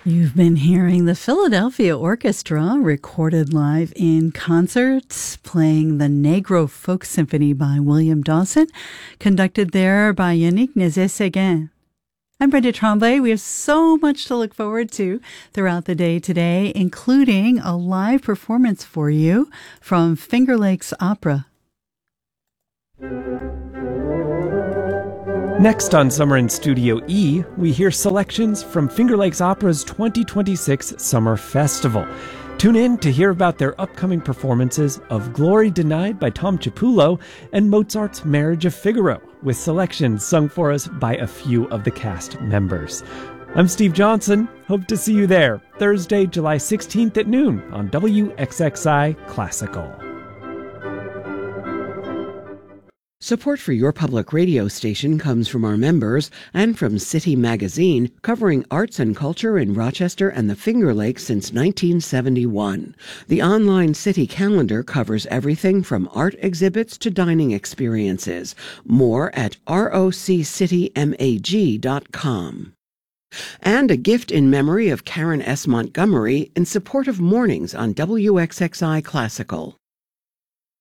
You've been hearing the Philadelphia Orchestra recorded live in concerts, playing the Negro Folk Symphony by William Dawson, conducted there by Yannick Nézet-Séguin. I'm Brenda Tremblay. We have so much to look forward to throughout the day today, including a live performance for you from Finger Lakes Opera. Next on Summer in Studio E, we hear selections from Finger Lakes Opera's 2026 Summer Festival. Tune in to hear about their upcoming performances of Glory Denied by Tom Chiapullo and Mozart's Marriage of Figaro, with selections sung for us by a few of the cast members. I'm Steve Johnson. Hope to see you there Thursday, July 16th at noon on WXXI Classical. Support for your public radio station comes from our members and from City Magazine, covering arts and culture in Rochester and the Finger Lakes since 1971. The online City calendar covers everything from art exhibits to dining experiences. More at roccitymag.com. And a gift in memory of Karen S. Montgomery in support of Mornings on WXXI Classical.